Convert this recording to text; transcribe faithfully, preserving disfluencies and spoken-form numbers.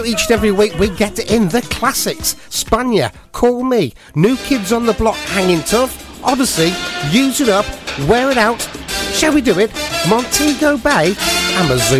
Each and every week we get in the classics. Spania, Call Me, New Kids on the Block, Hanging Tough, Odyssey, Use It Up, Wear It Out, Shall We Do It, Montego Bay, Amazon.